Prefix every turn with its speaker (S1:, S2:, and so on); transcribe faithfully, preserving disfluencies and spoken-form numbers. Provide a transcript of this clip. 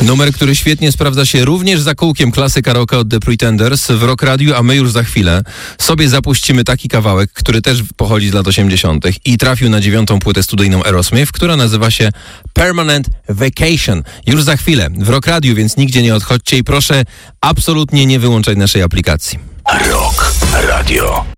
S1: Numer, który świetnie sprawdza się również za kółkiem klasy karaoke od The Pretenders w Rock Radio, a my już za chwilę sobie zapuścimy taki kawałek, który też pochodzi z lat osiemdziesiątych i trafił na dziewiątą płytę studyjną Aerosmith, która nazywa się Permanent Vacation. Już za chwilę w Rock Radio, więc nigdzie nie odchodźcie i proszę absolutnie nie wyłączać naszej aplikacji.
S2: Rock Radio.